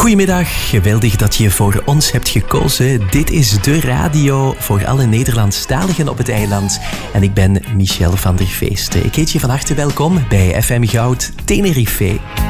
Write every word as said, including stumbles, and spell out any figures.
Goedemiddag, geweldig dat je voor ons hebt gekozen. Dit is de radio voor alle Nederlandstaligen op het eiland. En ik ben Michel van der Feest. Ik heet je van harte welkom bij F M Goud Tenerife.